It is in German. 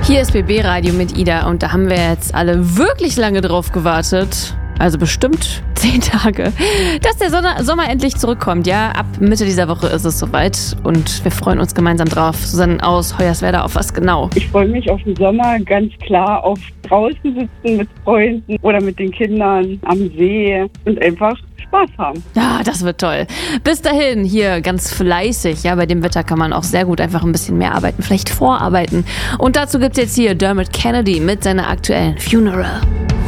Hier ist BB Radio mit Ida und da haben wir jetzt alle wirklich lange drauf gewartet. Also bestimmt 10 Tage, dass der Sommer endlich zurückkommt. Ja, ab Mitte dieser Woche ist es soweit und wir freuen uns gemeinsam drauf. Susanne aus Hoyerswerda, auf was genau? Ich freue mich auf den Sommer, ganz klar auf draußen sitzen mit Freunden oder mit den Kindern am See und einfach Spaß haben. Ja, das wird toll. Bis dahin hier ganz fleißig. Ja, bei dem Wetter kann man auch sehr gut einfach ein bisschen mehr arbeiten, vielleicht vorarbeiten. Und dazu gibt's jetzt hier Dermot Kennedy mit seiner aktuellen Funeral.